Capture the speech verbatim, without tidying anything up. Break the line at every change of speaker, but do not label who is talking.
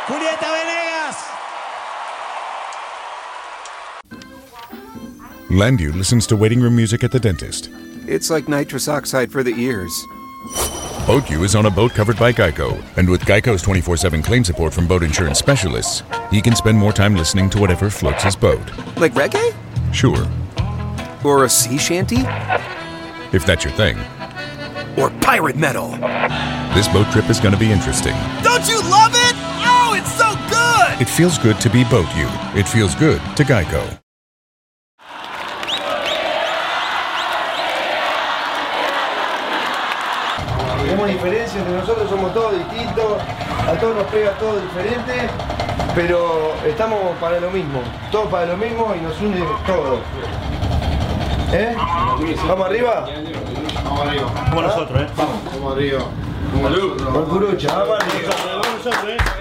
Julieta Venegas.
Landu listens to waiting room music at the dentist.
It's like nitrous oxide for the ears.
BoatU is on a boat covered by Geico, and with Geico's twenty-four seven claim support from boat insurance specialists, he can spend more time listening to whatever floats his boat.
Like reggae?
Sure.
Or a sea shanty?
If that's your thing.
Or pirate metal?
This boat trip is going to be interesting.
Don't you love it? Oh, it's so good!
It feels good to be BoatU. It feels good to Geico.
Tenemos diferencias entre nosotros, somos todos distintos, a todos nos pega todo diferente, pero estamos para lo mismo, todos para lo mismo y nos une todo. ¿Eh? ¿Vamos arriba?
Vamos arriba.
Como nosotros, ¿eh?
Vamos. Vamos arriba.
Con Curucha, vamos arriba.
Vamos nosotros, ¿eh?